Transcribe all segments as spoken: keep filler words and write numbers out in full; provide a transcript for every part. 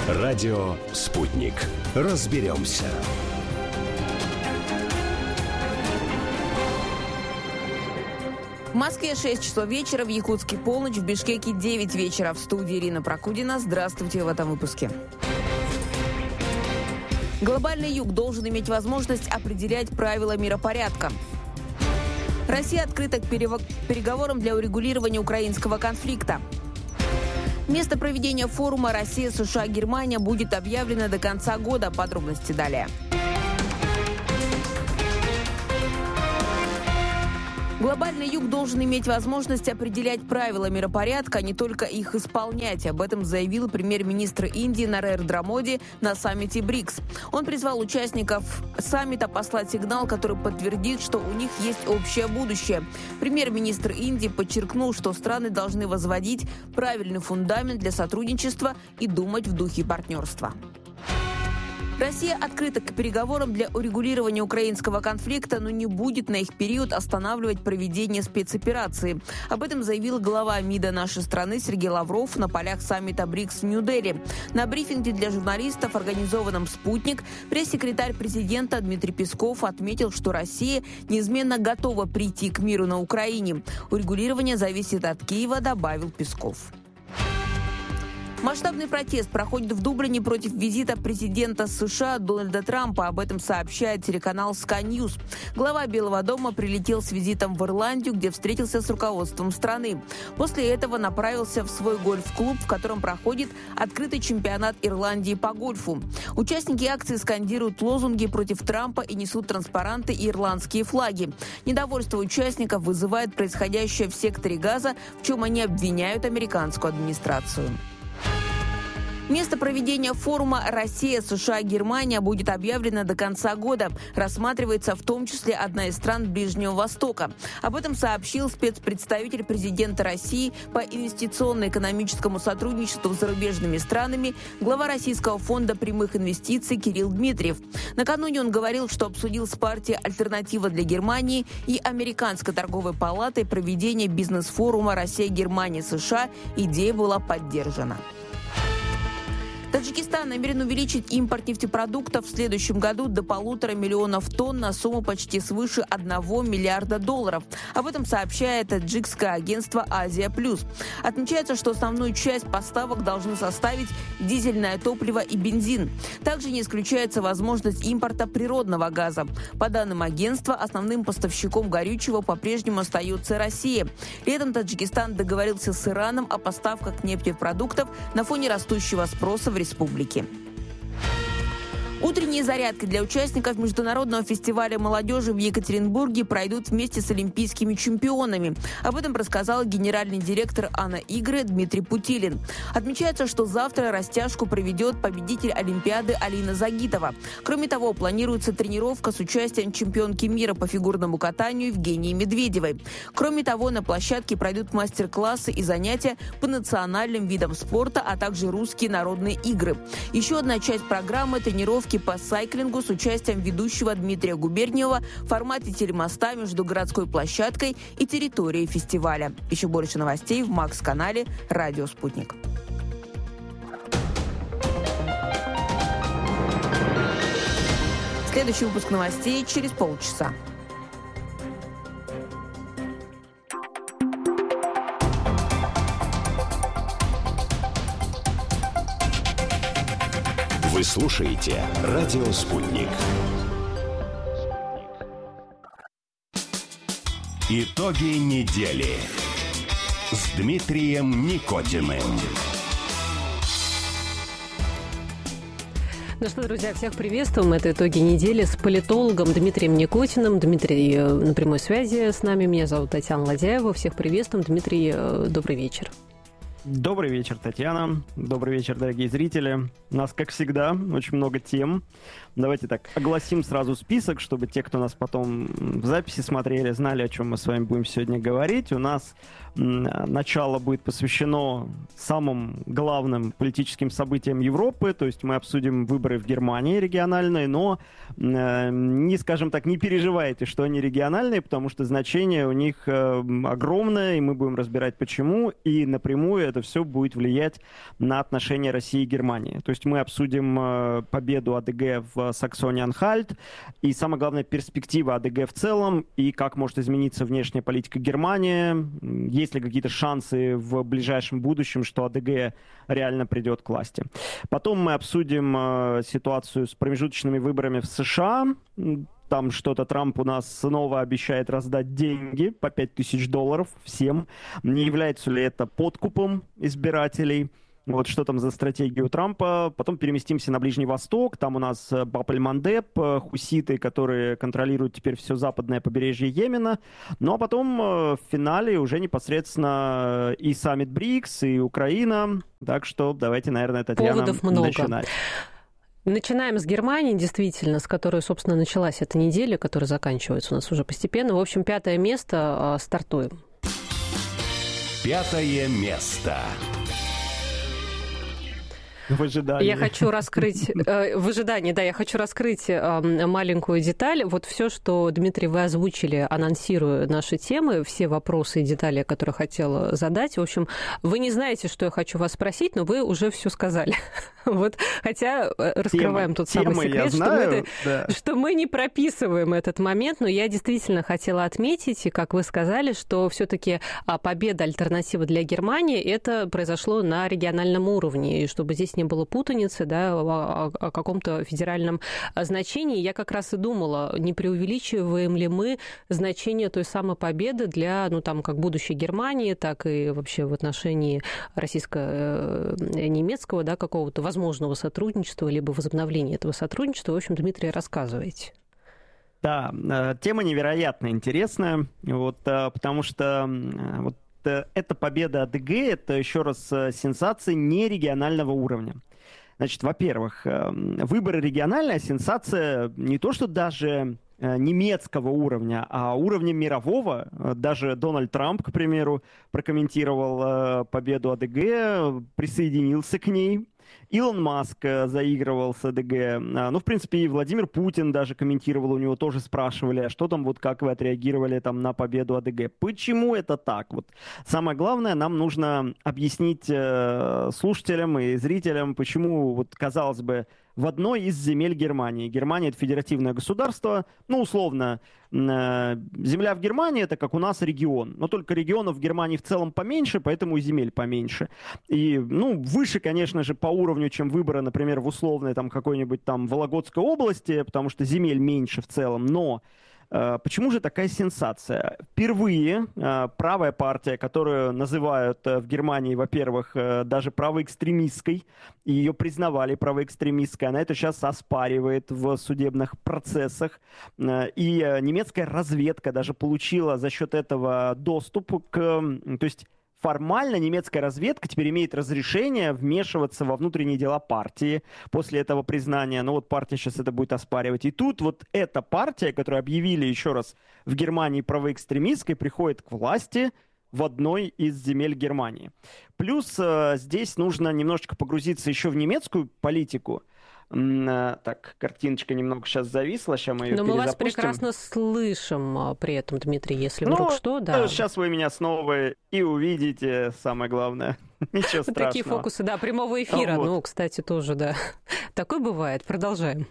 Радио «Спутник». Разберемся. В Москве шесть часов вечера, в Якутске полночь, в Бишкеке девять вечера. В студии Ирина Прокудина. Здравствуйте в этом выпуске. Глобальный юг должен иметь возможность определять правила миропорядка. Россия открыта к переговорам для урегулирования украинского конфликта. Место проведения форума Россия, США, Германия будет объявлено до конца года. Подробности далее. Глобальный юг должен иметь возможность определять правила миропорядка, а не только их исполнять. Об этом заявил премьер-министр Индии Нарендра Моди на саммите БРИКС. Он призвал участников саммита послать сигнал, который подтвердит, что у них есть общее будущее. Премьер-министр Индии подчеркнул, что страны должны возводить правильный фундамент для сотрудничества и думать в духе партнерства. Россия открыта к переговорам для урегулирования украинского конфликта, но не будет на их период останавливать проведение спецоперации. Об этом заявил глава МИДа нашей страны Сергей Лавров на полях саммита БРИКС в Нью-Дели. На брифинге для журналистов, организованном «Спутник», пресс-секретарь президента Дмитрий Песков отметил, что Россия неизменно готова прийти к миру на Украине. Урегулирование зависит от Киева, добавил Песков. Масштабный протест проходит в Дублине против визита президента США Дональда Трампа. Об этом сообщает телеканал Sky News. Глава Белого дома прилетел с визитом в Ирландию, где встретился с руководством страны. После этого направился в свой гольф-клуб, в котором проходит открытый чемпионат Ирландии по гольфу. Участники акции скандируют лозунги против Трампа и несут транспаранты и ирландские флаги. Недовольство участников вызывает происходящее в секторе Газа, в чем они обвиняют американскую администрацию. Место проведения форума «Россия, США, Германия» будет объявлено до конца года. Рассматривается в том числе одна из стран Ближнего Востока. Об этом сообщил спецпредставитель президента России по инвестиционно-экономическому сотрудничеству с зарубежными странами, глава Российского фонда прямых инвестиций Кирилл Дмитриев. Накануне он говорил, что обсудил с партией «Альтернатива для Германии» и Американской торговой палатой проведение бизнес-форума «Россия, Германия, США». Идея была поддержана. Таджикистан намерен увеличить импорт нефтепродуктов в следующем году до полутора миллионов тонн на сумму почти свыше одного миллиарда долларов. Об этом сообщает таджикское агентство «Азия Плюс». Отмечается, что основную часть поставок должны составить дизельное топливо и бензин. Также не исключается возможность импорта природного газа. По данным агентства, основным поставщиком горючего по-прежнему остается Россия. Летом Таджикистан договорился с Ираном о поставках нефтепродуктов на фоне растущего спроса в республики. Утренние зарядки для участников международного фестиваля молодежи в Екатеринбурге пройдут вместе с олимпийскими чемпионами. Об этом рассказал генеральный директор «Ана-Игры» Дмитрий Путилин. Отмечается, что завтра растяжку проведет победитель Олимпиады Алина Загитова. Кроме того, планируется тренировка с участием чемпионки мира по фигурному катанию Евгении Медведевой. Кроме того, на площадке пройдут мастер-классы и занятия по национальным видам спорта, а также русские народные игры. Еще одна часть программы – тренировки по сайклингу с участием ведущего Дмитрия Губерниева в формате телемоста между городской площадкой и территорией фестиваля. Еще больше новостей в Макс-канале «Радио Спутник». Следующий выпуск новостей через полчаса. Вы слушаете «Радио Спутник». Итоги недели с Дмитрием Никотиным. Ну что, друзья, всех приветствуем. Это итоги недели с политологом Дмитрием Никотиным. Дмитрий на прямой связи с нами. Меня зовут Татьяна Ладяева. Всех приветствуем. Дмитрий, добрый вечер. Добрый вечер, Татьяна. Добрый вечер, дорогие зрители. У нас, как всегда, очень много тем. Давайте так, огласим сразу список, чтобы те, кто нас потом в записи смотрели, знали, о чем мы с вами будем сегодня говорить. У нас начало будет посвящено самым главным политическим событиям Европы, то есть мы обсудим выборы в Германии региональные, но не, скажем так, не переживайте, что они региональные, потому что значение у них огромное, и мы будем разбирать почему, и напрямую это все будет влиять на отношения России и Германии. То есть мы обсудим победу АДГ в Саксонии-Анхальт и, самое главное, перспективы АДГ в целом и как может измениться внешняя политика Германии. Есть ли какие-то шансы в ближайшем будущем, что АДГ реально придет к власти. Потом мы обсудим ситуацию с промежуточными выборами в США. Там что-то Трамп у нас снова обещает раздать деньги по пять тысяч долларов всем. Не является ли это подкупом избирателей? Вот что там за стратегия у Трампа. Потом переместимся на Ближний Восток. Там у нас Баб-эль-Мандеб, хуситы, которые контролируют теперь все западное побережье Йемена. Ну а потом в финале уже непосредственно и саммит БРИКС, и Украина. Так что давайте, наверное, Татьяна, поводов много. Начинать. Начинаем с Германии, действительно, с которой, собственно, началась эта неделя, которая заканчивается у нас уже постепенно. В общем, пятое место, стартуем. Пятое место. В ожидании. Я хочу раскрыть, э, в ожидании, да, я хочу раскрыть э, маленькую деталь. Вот все, что, Дмитрий, вы озвучили, анонсируя наши темы, все вопросы и детали, которые хотела задать. В общем, вы не знаете, что я хочу вас спросить, но вы уже все сказали. Вот, хотя раскрываем тот самый секрет, что, знаю, мы, да. что мы не прописываем этот момент, но я действительно хотела отметить, и как вы сказали, что все-таки победа, альтернатива для Германии, это произошло на региональном уровне, и чтобы здесь не было путаницы, да, о, о каком-то федеральном значении. Я как раз и думала, не преувеличиваем ли мы значение той самой победы для, ну, там, как будущей Германии, так и вообще в отношении российско-немецкого, да, какого-то возможного сотрудничества, либо возобновления этого сотрудничества. В общем, Дмитрий, рассказывайте. Да, тема невероятно интересная, вот, потому что вот эта победа АДГ, это еще раз сенсация не регионального уровня. Значит, во-первых, выборы региональная сенсация не то, что даже немецкого уровня, а уровня мирового. Даже Дональд Трамп, к примеру, прокомментировал победу АДГ, присоединился к ней. Илон Маск заигрывал с АДГ. Ну, в принципе, и Владимир Путин даже комментировал, у него тоже спрашивали, а что там, вот как вы отреагировали там на победу АДГ. Почему это так? Вот самое главное, нам нужно объяснить э, слушателям и зрителям, почему, вот, казалось бы, в одной из земель Германии. Германия — это федеративное государство. Ну, условно, земля в Германии — это как у нас регион. Но только регионов в Германии в целом поменьше, поэтому и земель поменьше. И, ну, выше, конечно же, по уровню, чем выборы, например, в условной там какой-нибудь там Вологодской области, потому что земель меньше в целом. Но почему же такая сенсация? Впервые правая партия, которую называют в Германии, во-первых, даже правоэкстремистской, и ее признавали правоэкстремистской, она это сейчас оспаривает в судебных процессах. И немецкая разведка даже получила за счет этого доступ к... То есть формально немецкая разведка теперь имеет разрешение вмешиваться во внутренние дела партии после этого признания. Но вот партия сейчас это будет оспаривать. И тут вот эта партия, которую объявили еще раз в Германии правоэкстремистской, приходит к власти в одной из земель Германии. Плюс здесь нужно немножечко погрузиться еще в немецкую политику. Так, картиночка немного сейчас зависла, сейчас мы ее Но мы вас перезапустим. прекрасно слышим при этом, Дмитрий, если вдруг ну, что, да. Сейчас вы меня снова и увидите, самое главное. Ничего страшного. Такие фокусы, да, прямого эфира. Вот. Ну, кстати, тоже, да. Такое бывает. Продолжаем.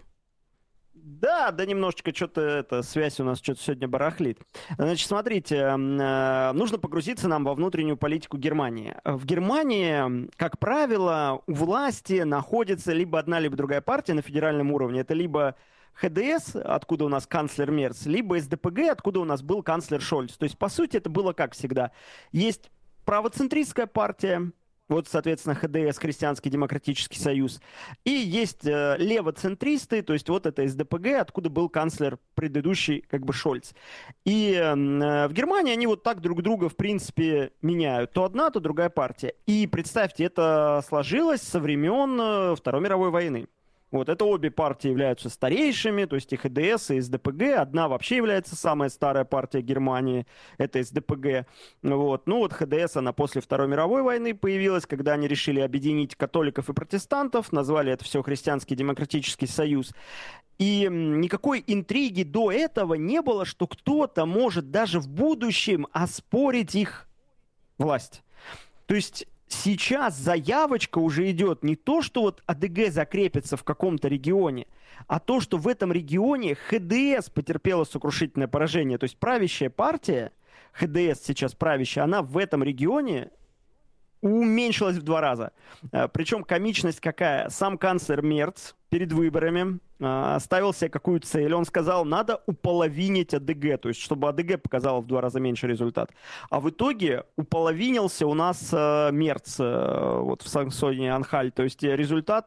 Да, да, немножечко что-то эта связь у нас что-то сегодня барахлит. Значит, смотрите, нужно погрузиться нам во внутреннюю политику Германии. В Германии, как правило, у власти находится либо одна, либо другая партия на федеральном уровне. Это либо ха дэ эс, откуда у нас канцлер Мерц, либо эс дэ пэ гэ, откуда у нас был канцлер Шольц. То есть, по сути, это было как всегда. Есть правоцентристская партия, вот, соответственно, ха дэ эс, Христианский демократический союз. И есть э, левоцентристы, то есть вот это эс дэ пэ гэ, откуда был канцлер предыдущий, как бы, Шольц. И э, в Германии они вот так друг друга, в принципе, меняют. То одна, то другая партия. И представьте, это сложилось со времен Второй мировой войны. Вот, это обе партии являются старейшими, то есть и ха дэ эс, и эс дэ пэ гэ. Одна вообще является самая старая партия Германии, это эс дэ пэ гэ. Вот. Ну вот ха дэ эс, она после Второй мировой войны появилась, когда они решили объединить католиков и протестантов, назвали это все Христианский демократический союз. И никакой интриги до этого не было, что кто-то может даже в будущем оспорить их власть. То есть сейчас заявочка уже идет не то, что вот АДГ закрепится в каком-то регионе, а то, что в этом регионе ХДС потерпела сокрушительное поражение. То есть правящая партия, ХДС сейчас правящая, она в этом регионе уменьшилась в два раза. Причем комичность какая? Сам канцлер Мерц перед выборами ставил себе какую цель. Он сказал, надо уполовинить АДГ, то есть чтобы АДГ показала в два раза меньше результат. А в итоге уполовинился у нас Мерц вот в Саксонии-Анхальт. То есть результат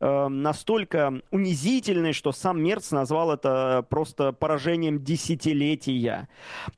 настолько унизительный, что сам Мерц назвал это просто поражением десятилетия.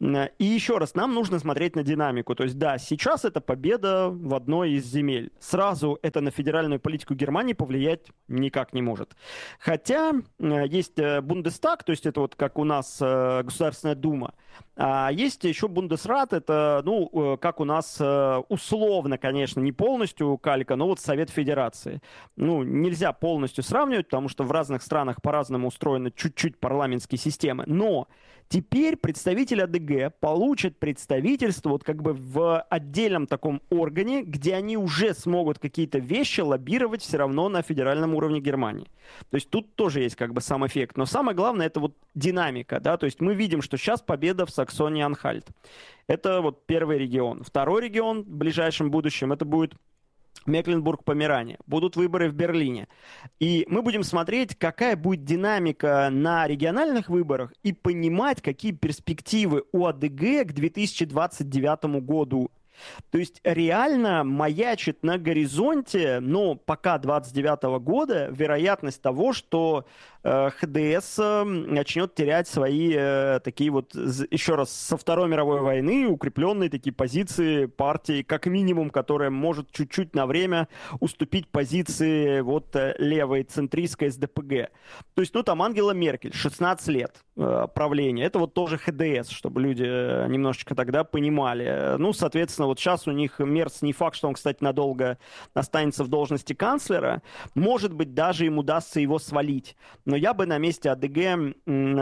И еще раз, нам нужно смотреть на динамику. То есть да, сейчас это победа в одной из земель. Сразу это на федеральную политику Германии повлиять никак не может. Хотя есть Бундестаг, то есть это вот как у нас Государственная Дума, а есть еще Бундесрат, это, ну, как у нас условно, конечно, не полностью калька, но вот Совет Федерации. Ну, нельзя полностью сравнивать, потому что в разных странах по-разному устроены чуть-чуть парламентские системы. Но теперь представители АДГ получат представительство вот как бы в отдельном таком органе, где они уже смогут какие-то вещи лоббировать все равно на федеральном уровне Германии. То есть тут тоже есть как бы сам эффект. Но самое главное это вот динамика, да, то есть мы видим, что сейчас победа в Саксонии-Анхальт. Это вот первый регион. Второй регион в ближайшем будущем это будет Мекленбург-Померания. Будут выборы в Берлине. И мы будем смотреть, какая будет динамика на региональных выборах и понимать, какие перспективы у АДГ к две тысячи двадцать девятому году. То есть реально маячит на горизонте, но пока двадцать девятого года, вероятность того, что э, ХДС э, начнет терять свои э, такие вот, еще раз, со Второй мировой войны укрепленные такие позиции партии, как минимум, которая может чуть-чуть на время уступить позиции вот э, левой центристской СДПГ. То есть, ну там Ангела Меркель, шестнадцать лет э, правления, это вот тоже ХДС, чтобы люди э, немножечко тогда понимали. Ну, соответственно, вот сейчас у них Мерц, не факт, что он, кстати, надолго останется в должности канцлера. Может быть, даже им удастся его свалить. Но я бы на месте АДГ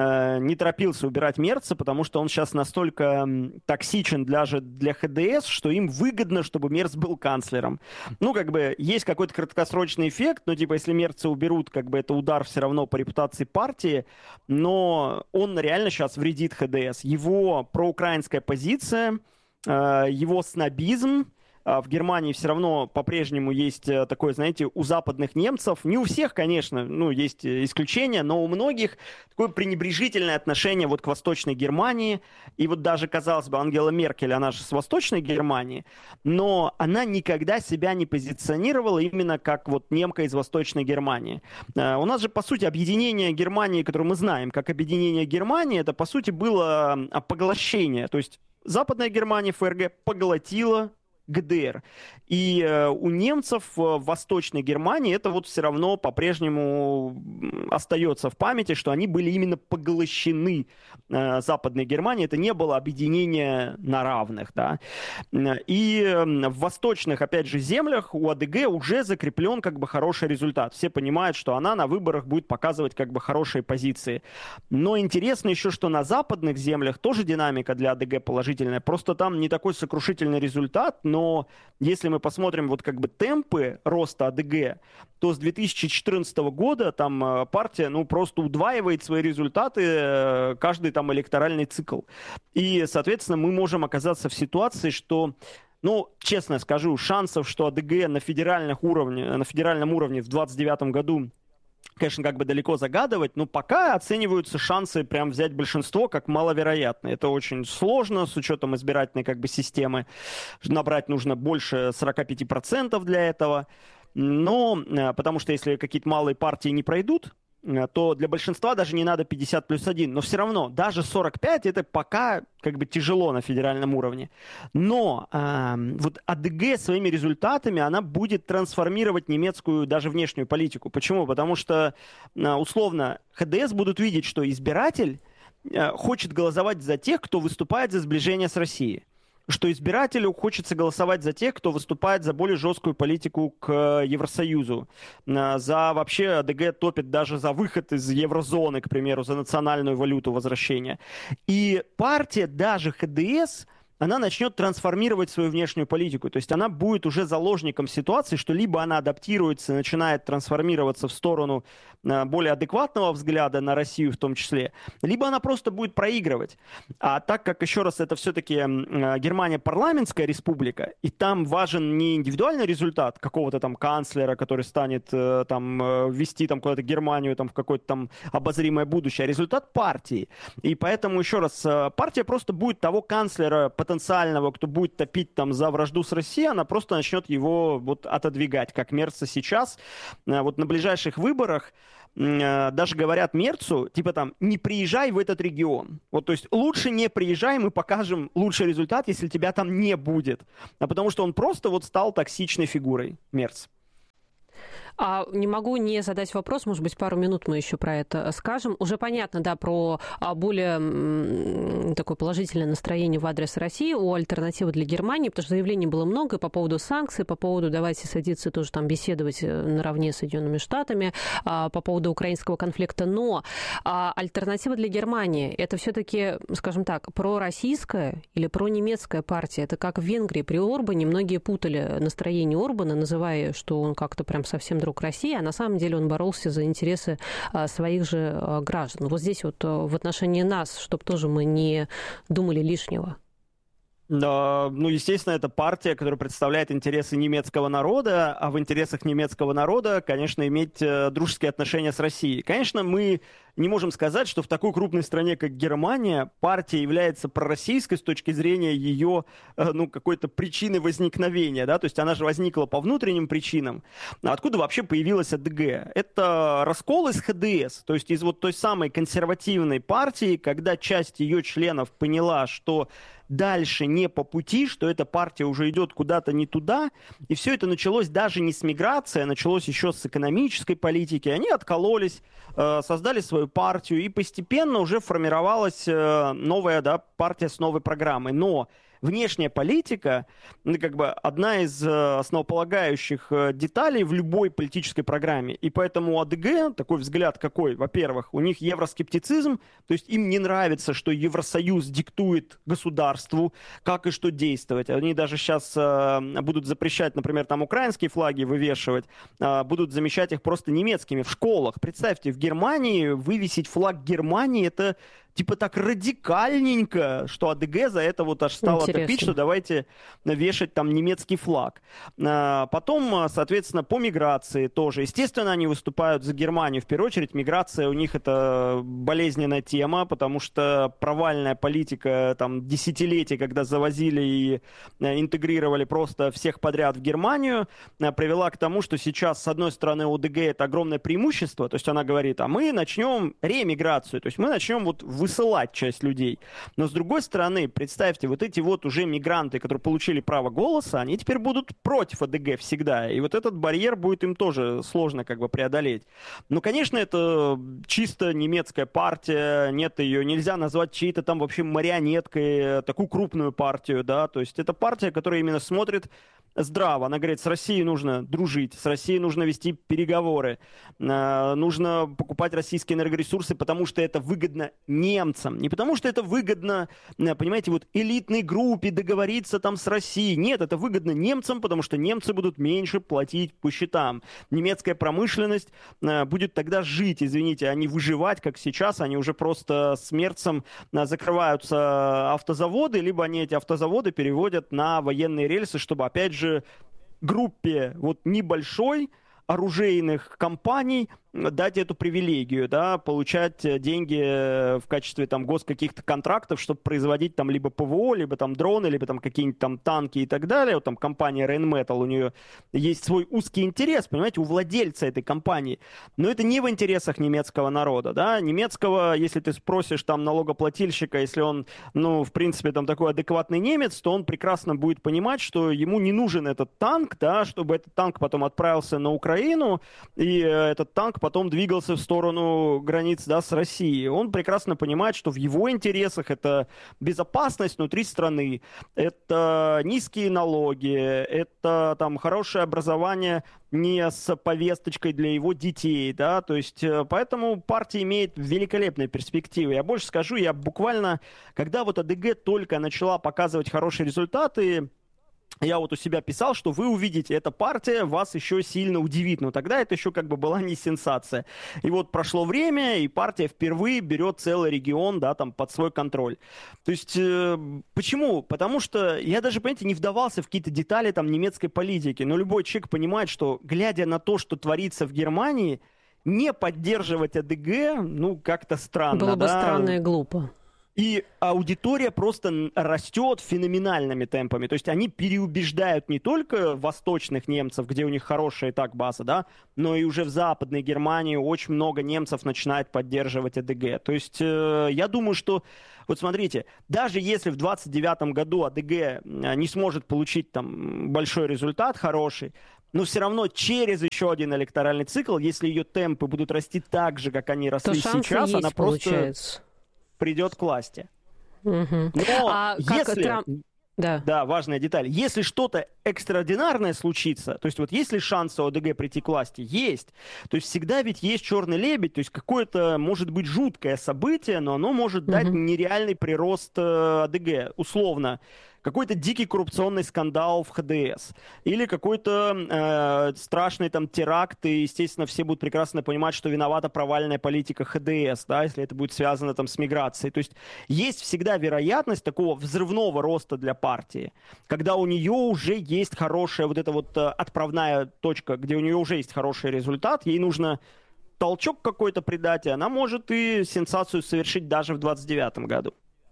не торопился убирать Мерца, потому что он сейчас настолько токсичен даже для ХДС, что им выгодно, чтобы Мерц был канцлером. Ну, как бы, есть какой-то краткосрочный эффект, но, типа, если Мерца уберут, как бы, это удар все равно по репутации партии, но он реально сейчас вредит ХДС. Его проукраинская позиция, его снобизм. В Германии все равно по-прежнему есть такое, знаете, у западных немцев, не у всех, конечно, ну, есть исключения, но у многих такое пренебрежительное отношение вот к Восточной Германии. И вот даже, казалось бы, Ангела Меркель, она же с Восточной Германии, но она никогда себя не позиционировала именно как вот немка из Восточной Германии. У нас же, по сути, объединение Германии, которое мы знаем, как объединение Германии, это, по сути, было поглощение. То есть Западная Германия, ФРГ, поглотила ГДР. И э, у немцев в Восточной Германии это вот все равно по-прежнему остается в памяти, что они были именно поглощены э, Западной Германией. Это не было объединение на равных. Да? И э, в восточных, опять же, землях у АДГ уже закреплен как бы хороший результат. Все понимают, что она на выборах будет показывать как бы хорошие позиции. Но интересно еще, что на западных землях тоже динамика для АДГ положительная. Просто там не такой сокрушительный результат, но Но если мы посмотрим вот как бы темпы роста АДГ, то с две тысячи четырнадцатого года там партия ну просто удваивает свои результаты каждый там электоральный цикл. И, соответственно, мы можем оказаться в ситуации, что, ну, честно скажу, шансов, что АДГ на федеральных уровне, на федеральном уровне в двадцать девятом году, конечно, как бы далеко загадывать, но пока оцениваются шансы прям взять большинство как маловероятные. Это очень сложно с учетом избирательной как бы системы. Набрать нужно больше сорок пять процентов для этого. Но, потому что если какие-то малые партии не пройдут, то для большинства даже не надо пятьдесят плюс один. Но все равно, даже сорок пять это пока как бы тяжело на федеральном уровне. Но э, вот АДГ своими результатами, она будет трансформировать немецкую даже внешнюю политику. Почему? Потому что, э, условно, ХДС будут видеть, что избиратель э, хочет голосовать за тех, кто выступает за сближение с Россией. Что избирателю хочется голосовать за тех, кто выступает за более жесткую политику к Евросоюзу. За вообще АДГ топит даже за выход из еврозоны, к примеру, за национальную валюту возвращения. И партия, даже ХДС, она начнет трансформировать свою внешнюю политику. То есть она будет уже заложником ситуации, что либо она адаптируется, начинает трансформироваться в сторону более адекватного взгляда на Россию в том числе, либо она просто будет проигрывать. А так как, еще раз, это все-таки Германия парламентская республика, и там важен не индивидуальный результат какого-то там канцлера, который станет там вести там куда-то Германию там в какое-то там обозримое будущее, а результат партии. И поэтому, еще раз, партия просто будет того канцлера потенциального, кто будет топить там за вражду с Россией, она просто начнет его вот отодвигать, как Мерца сейчас. Вот на ближайших выборах даже говорят Мерцу, типа там, не приезжай в этот регион. Вот, то есть лучше не приезжай, мы покажем лучший результат, если тебя там не будет. А потому что он просто вот стал токсичной фигурой, Мерц. А не могу не задать вопрос, может быть, пару минут мы еще про это скажем. Уже понятно, да, про более такое положительное настроение в адрес России у альтернативы для Германии, потому что заявлений было много по поводу санкций, по поводу давайте садиться тоже там беседовать наравне с Соединенными Штатами, по поводу украинского конфликта. Но альтернатива для Германии — это все-таки, скажем так, пророссийская или пронемецкая партия. Это как в Венгрии при Орбане. Многие путали настроение Орбана, называя, что он как-то прям совсем друг России, а на самом деле он боролся за интересы а, своих же а, граждан. Вот здесь вот а, в отношении нас, чтобы тоже мы не думали лишнего. Да, ну, естественно, это партия, которая представляет интересы немецкого народа, а в интересах немецкого народа, конечно, иметь э, дружеские отношения с Россией. Конечно, мы не можем сказать, что в такой крупной стране, как Германия, партия является пророссийской с точки зрения ее, э, ну, какой-то причины возникновения, да, то есть она же возникла по внутренним причинам. А откуда вообще появилась АДГ? Это раскол из ХДС, то есть из вот той самой консервативной партии, когда часть ее членов поняла, что дальше не по пути, что эта партия уже идет куда-то не туда. И все это началось даже не с миграции, а началось еще с экономической политики. Они откололись, создали свою партию, и постепенно уже формировалась новая, да, партия с новой программой. Но внешняя политика, ну, как бы одна из основополагающих деталей в любой политической программе. И поэтому АДГ, такой взгляд какой, во-первых, у них евроскептицизм, то есть им не нравится, что Евросоюз диктует государству, как и что действовать. Они даже сейчас э, будут запрещать, например, там украинские флаги вывешивать, э, будут замещать их просто немецкими в школах. Представьте, в Германии вывесить флаг Германии — это типа так радикальненько, что АДГ за это вот аж стало топить, что давайте вешать там немецкий флаг. Потом, соответственно, по миграции тоже. Естественно, они выступают за Германию. В первую очередь, миграция у них это болезненная тема, потому что провальная политика там десятилетий, когда завозили и интегрировали просто всех подряд в Германию, привела к тому, что сейчас, с одной стороны, ОДГ это огромное преимущество, то есть она говорит, а мы начнем ремиграцию, то есть мы начнем вот в высылать часть людей. Но с другой стороны, представьте, вот эти вот уже мигранты, которые получили право голоса, они теперь будут против АДГ всегда. И вот этот барьер будет им тоже сложно как бы преодолеть. Но, конечно, это чисто немецкая партия, нет, ее нельзя назвать чьей-то там вообще марионеткой, такую крупную партию, да, то есть это партия, которая именно смотрит здраво. Она говорит, с Россией нужно дружить, с Россией нужно вести переговоры, нужно покупать российские энергоресурсы, потому что это выгодно немцам. Не потому что это выгодно, понимаете, вот элитной группе договориться там с Россией. Нет, это выгодно немцам, потому что немцы будут меньше платить по счетам. Немецкая промышленность будет тогда жить, извините, а не выживать, как сейчас. Они уже просто с Мерцем закрываются автозаводы, либо они эти автозаводы переводят на военные рельсы, чтобы, опять же, группе вот небольшой оружейных компаний дать эту привилегию, да, получать деньги в качестве там гос каких-то контрактов, чтобы производить там либо ПВО, либо там дроны, либо там какие-нибудь там танки и так далее. Вот там компания Rheinmetall, у нее есть свой узкий интерес, понимаете, у владельца этой компании. Но это не в интересах немецкого народа, да, немецкого, если ты спросишь там налогоплательщика, если он, ну, в принципе, там такой адекватный немец, то он прекрасно будет понимать, что ему не нужен этот танк, да, чтобы этот танк потом отправился на Украину, и этот танк потом двигался в сторону границ, да, с Россией. Он прекрасно понимает, что в его интересах это безопасность внутри страны, это низкие налоги, это там хорошее образование не с повесточкой для его детей, да, то есть поэтому партия имеет великолепные перспективы. Я больше скажу, я буквально, когда вот АДГ только начала показывать хорошие результаты, я вот у себя писал, что вы увидите, эта партия вас еще сильно удивит. Но тогда это еще как бы была не сенсация. И вот прошло время, и партия впервые берет целый регион, да, там, под свой контроль. То есть, э, почему? Потому что я даже, понимаете, не вдавался в какие-то детали там немецкой политики. Но любой человек понимает, что, глядя на то, что творится в Германии, не поддерживать АДГ, ну, как-то странно. Было бы да? странно и глупо. И аудитория просто растет феноменальными темпами. То есть они переубеждают не только восточных немцев, где у них хорошая и так база, да, но и уже в Западной Германии очень много немцев начинает поддерживать АДГ. То есть э, я думаю, что, вот смотрите, даже если в двадцать девятом году АДГ не сможет получить там большой результат, хороший, но все равно через еще один электоральный цикл, если ее темпы будут расти так же, как они росли то сейчас, есть, она просто... получается. придет к власти. Угу. Но а если... Трамп... Да. да, важная деталь. Если что-то экстраординарное случится, то есть вот есть ли шанс у ОДГ прийти к власти? Есть. То есть всегда ведь есть черный лебедь, то есть какое-то, может быть, жуткое событие, но оно может дать угу. нереальный прирост АДГ. Условно, какой-то дикий коррупционный скандал в ХДС, или какой-то э, страшный там теракт, и, естественно, все будут прекрасно понимать, что виновата провальная политика ХДС, да, если это будет связано там с миграцией. То есть есть всегда вероятность такого взрывного роста для партии, когда у нее уже есть хорошая вот эта вот отправная точка, где у нее уже есть хороший результат, ей нужно толчок какой-то придать, и она может и сенсацию совершить даже в двадцать девятом году.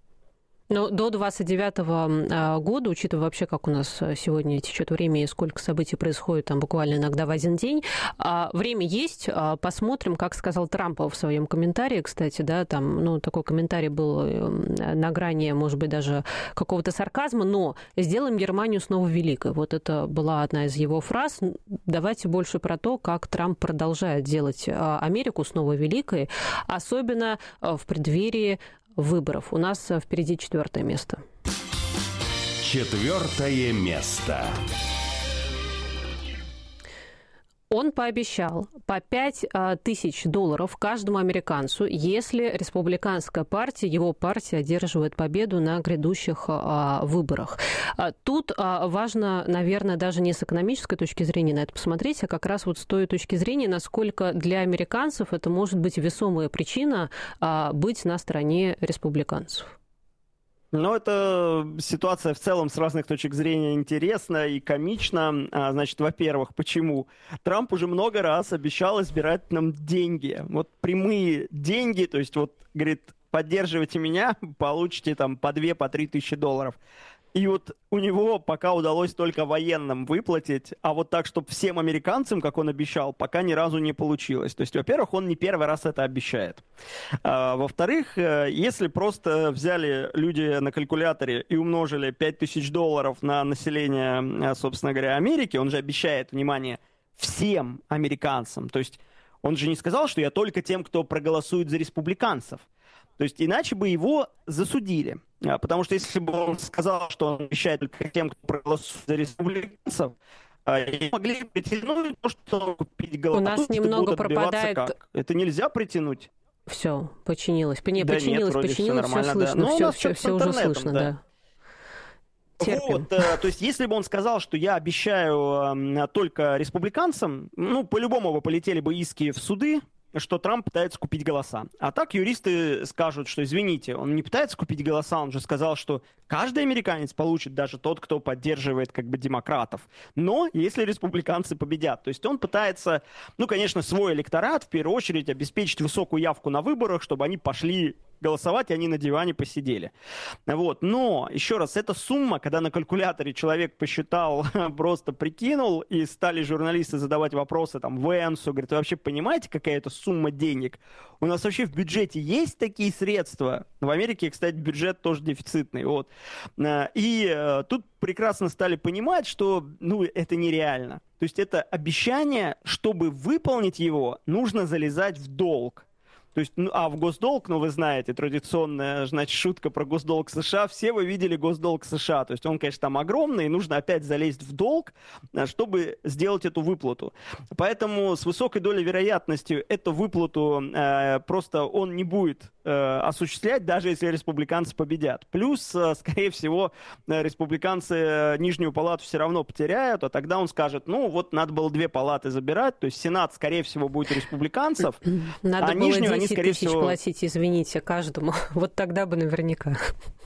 Но до двадцать девятого года, учитывая вообще, как у нас сегодня течет время и сколько событий происходит там буквально иногда в один день, время есть. Посмотрим, как сказал Трамп в своем комментарии, кстати, да, там, ну, такой комментарий был на грани, может быть, даже какого-то сарказма, но сделаем Германию снова великой. Вот это была одна из его фраз. Давайте больше про то, как Трамп продолжает делать Америку снова великой, особенно в преддверии выборов. У нас впереди четвертое место. Четвертое место. Он пообещал по пять тысяч долларов каждому американцу, если республиканская партия, его партия, одерживает победу на грядущих выборах. Тут важно, наверное, даже не с экономической точки зрения на это посмотреть, а как раз вот с той точки зрения, насколько для американцев это может быть весомая причина быть на стороне республиканцев. Ну, это ситуация в целом с разных точек зрения интересна и комична. Значит, во-первых, почему? Трамп уже много раз обещал избирать нам деньги. Вот прямые деньги, то есть вот, говорит, поддерживайте меня, получите там по две, по три тысячи долларов. И вот у него пока удалось только военным выплатить, а вот так, чтобы всем американцам, как он обещал, пока ни разу не получилось. То есть, во-первых, он не первый раз это обещает. А, во-вторых, если просто взяли люди на калькуляторе и умножили пять тысяч долларов на население, собственно говоря, Америки, он же обещает, внимание, всем американцам. То есть он же не сказал, что я только тем, кто проголосует за республиканцев. То есть иначе бы его засудили. Потому что если бы он сказал, что он обещает только тем, кто проголосует за республиканцев, они могли притянуть то, что купить голоса. У нас немного пропадает... Как? Это нельзя притянуть. Все, починилось. Не, да починилось, нет, починилось, все, все слышно. Да. Все, все, все уже слышно, да. да. Вот, э, то есть, если бы он сказал, что я обещаю э, только республиканцам, ну, по-любому бы полетели бы иски в суды, что Трамп пытается купить голоса. А так юристы скажут, что, извините, он не пытается купить голоса, он же сказал, что каждый американец получит, даже тот, кто поддерживает как бы демократов. Но если республиканцы победят. То есть он пытается, ну, конечно, свой электорат в первую очередь обеспечить высокую явку на выборах, чтобы они пошли голосовать, и они на диване посидели. Вот. Но, еще раз, эта сумма, когда на калькуляторе человек посчитал, просто прикинул, и стали журналисты задавать вопросы там Венсу, говорят, вы вообще понимаете, какая это сумма денег? У нас вообще в бюджете есть такие средства? В Америке, кстати, бюджет тоже дефицитный. Вот. И тут прекрасно стали понимать, что ну, это нереально. То есть это обещание, чтобы выполнить его, нужно залезать в долг. То есть, ну, а в госдолг, ну, вы знаете, традиционная, значит, шутка про госдолг США. Все вы видели госдолг США. То есть он, конечно, там огромный, и нужно опять залезть в долг, чтобы сделать эту выплату. Поэтому с высокой долей вероятности эту выплату э, просто он не будет э, осуществлять, даже если республиканцы победят. Плюс, э, скорее всего, э, республиканцы Нижнюю палату все равно потеряют, а тогда он скажет, ну, вот надо было две палаты забирать, то есть Сенат, скорее всего, будет у республиканцев, надо а Нижнюю они, скорее тысяч всего... платить, извините, каждому. Вот тогда бы наверняка.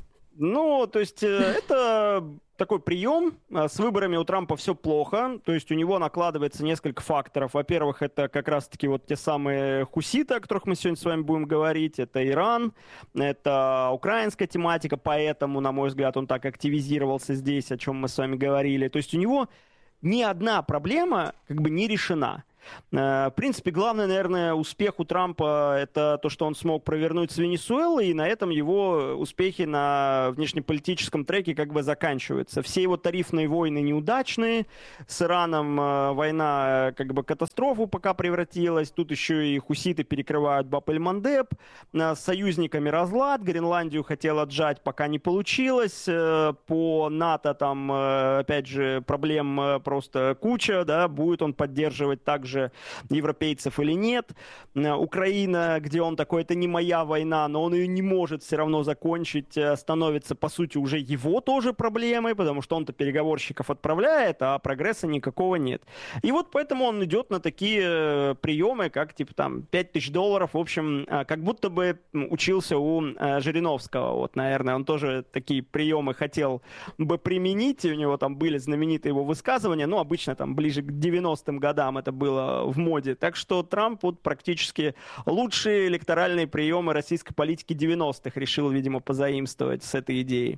Ну, то есть это такой прием. С выборами у Трампа все плохо. То есть у него накладывается несколько факторов. Во-первых, это как раз-таки вот те самые хуситы, о которых мы сегодня с вами будем говорить. Это Иран, это украинская тематика, поэтому, на мой взгляд, он так активизировался здесь, о чем мы с вами говорили. То есть у него ни одна проблема как бы не решена. В принципе, главный, наверное, успех у Трампа – это то, что он смог провернуть с Венесуэлой, и на этом его успехи на внешнеполитическом треке как бы заканчиваются. Все его тарифные войны неудачные, с Ираном война как бы катастрофу пока превратилась, тут еще и хуситы перекрывают Баб-эль-Мандеб, с союзниками разлад, Гренландию хотел отжать, пока не получилось, по НАТО там, опять же, проблем просто куча, да, будет он поддерживать также европейцев или нет. Украина, где он такой, это не моя война, но он ее не может все равно закончить, становится, по сути, уже его тоже проблемой, потому что он-то переговорщиков отправляет, а прогресса никакого нет. И вот поэтому он идет на такие приемы, как, типа, там, пять тысяч долларов, в общем, как будто бы учился у Жириновского. Вот, наверное, он тоже такие приемы хотел бы применить, и у него там были знаменитые его высказывания, но обычно там ближе к девяностым годам это было в моде. Так что Трамп вот практически лучшие электоральные приемы российской политики девяностых решил, видимо, позаимствовать с этой идеей.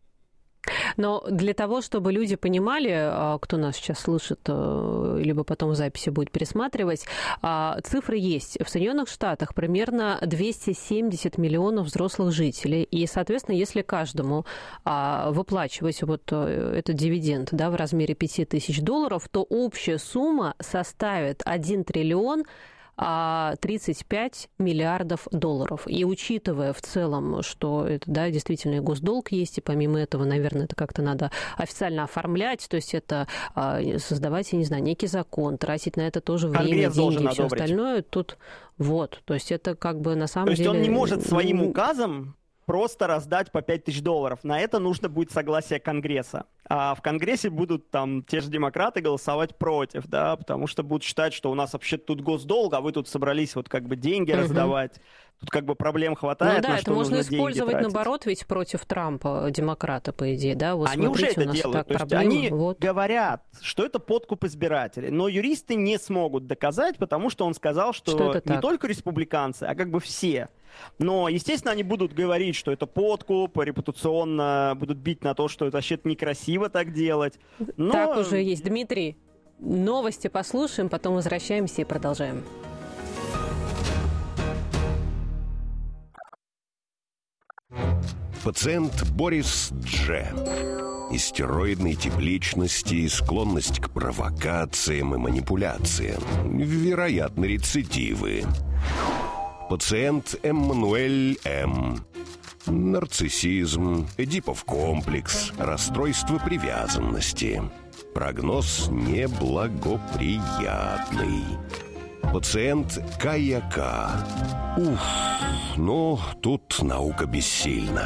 Но для того, чтобы люди понимали, кто нас сейчас слышит, либо потом в записи будет пересматривать, цифры есть. В Соединенных Штатах примерно двести семьдесят миллионов взрослых жителей. И, соответственно, если каждому выплачивать вот этот дивиденд, да, в размере пять тысяч долларов, то общая сумма составит один триллион тридцать пять миллиардов долларов. И учитывая в целом, что это, да, действительно и госдолг есть, и помимо этого, наверное, это как-то надо официально оформлять, то есть это создавать, я не знаю, некий закон, тратить на это тоже время, Конгресс деньги и все остальное. Тут вот, то есть это как бы на самом деле... То есть деле... он не может своим указом просто раздать по пять тысяч долларов. На это нужно будет согласие Конгресса. А в Конгрессе будут там те же демократы голосовать против, да, потому что будут считать, что у нас вообще тут госдолг, а вы тут собрались вот как бы деньги угу. раздавать. Тут как бы проблем хватает, ну, да, на что нужно нужно деньги тратить. Это можно использовать, наоборот, ведь против Трампа, демократа, по идее, да? Вот они смотрите, уже это делают. То есть они вот. говорят, что это подкуп избирателей. Но юристы не смогут доказать, потому что он сказал, что, что не так? только республиканцы, а как бы все. Но, естественно, они будут говорить, что это подкуп, репутационно будут бить на то, что это вообще некрасиво так делать. Но... Так уже есть. Дмитрий, новости послушаем, потом возвращаемся и продолжаем. Пациент Борис Дж. Истероидной тип личности, склонность к провокациям и манипуляциям. Вероятно, рецидивы. Пациент Эммануэль М. Нарциссизм, Эдипов комплекс, расстройство привязанности. Прогноз неблагоприятный. Пациент Кая К. Уф, ну, тут наука бессильна.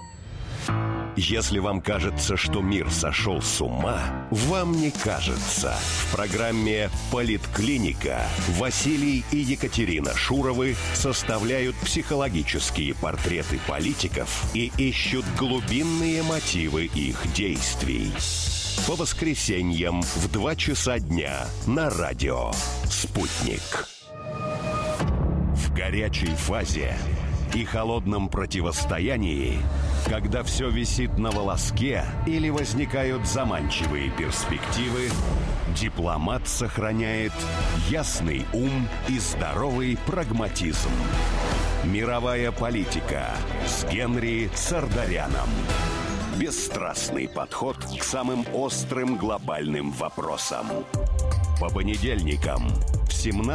Если вам кажется, что мир сошел с ума, вам не кажется. В программе «Политклиника» Василий и Екатерина Шуровы составляют психологические портреты политиков и ищут глубинные мотивы их действий. По воскресеньям в два часа дня на радио «Спутник». В горячей фазе и холодном противостоянии, когда все висит на волоске или возникают заманчивые перспективы, дипломат сохраняет ясный ум и здоровый прагматизм. Мировая политика с Генри Сардаряном. Бесстрастный подход к самым острым глобальным вопросам. По понедельникам в семнадцать